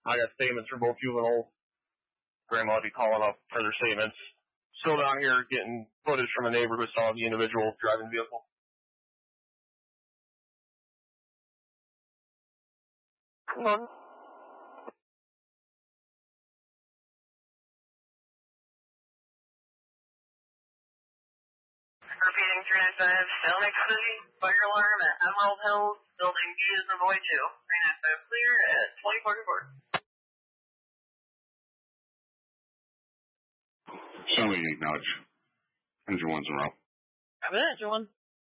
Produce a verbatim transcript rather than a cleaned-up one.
I got statements from both juveniles. Grandma would be calling up for their statements. Still down here getting footage from a neighbor who saw the individual driving the vehicle. Come on. Repeating three nine five, Salem City, fire alarm at Emerald Hills, building B is in Boy two. three nine five clear at twenty forty-four. Somebody acknowledge. Engine one's in row. I'm in engine one.